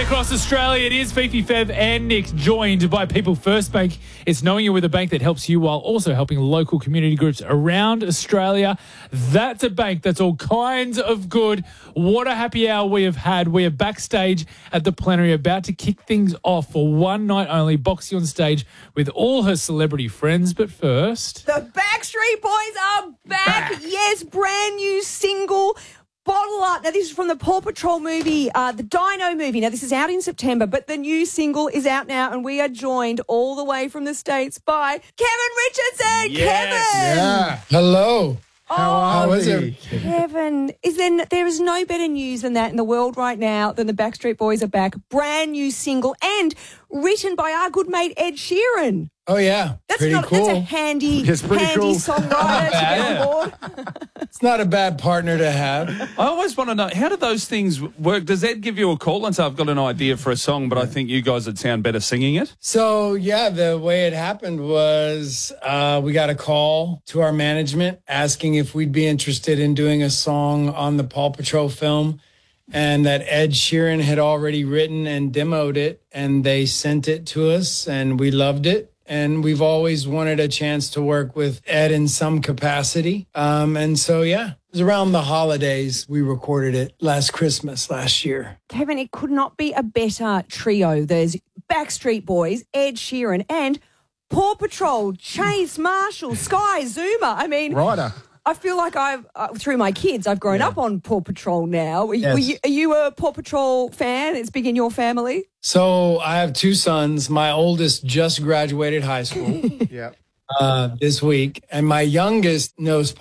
across Australia, it is Fifi, Fev and Nick, joined by People First Bank. It's knowing you're with a bank that helps you while also helping local community groups around Australia. That's a bank that's all kinds of good. What a happy hour we have had. We are backstage at the plenary about to kick things off for one night only. Boxy on stage with all her celebrity friends. But first, the Backstreet Boys are back. Yes, brand new single. Bottle Up. Now, this is from the Paw Patrol movie, the Dino movie. Now, this is out in September, but the new single is out now, and we are joined all the way from the States by Kevin Richardson. Yes. Kevin! Yeah. Hello. How is it? Kevin, there is no better news than that in the world right now than the Backstreet Boys are back. Brand new single and written by our good mate Ed Sheeran. Oh, yeah. That's pretty cool. That's a handy songwriter to get on board. It's not a bad partner to have. I always want to know, how do those things work? Does Ed give you a call and say, I've got an idea for a song, but I think you guys would sound better singing it? So, yeah, the way it happened was we got a call to our management asking if we'd be interested in doing a song on the Paw Patrol film, and that Ed Sheeran had already written and demoed it, and they sent it to us, and we loved it. And we've always wanted a chance to work with Ed in some capacity. And so, yeah, it was around the holidays. We recorded it last Christmas, last year. Kevin, it could not be a better trio. There's Backstreet Boys, Ed Sheeran, and Paw Patrol, Chase Marshall, Sky Zuma. I mean, Ryder. I feel like through my kids, I've grown up on Paw Patrol now. Yes. Are you a Paw Patrol fan? It's big in your family? So I have two sons. My oldest just graduated high school Yeah. this week, and my youngest knows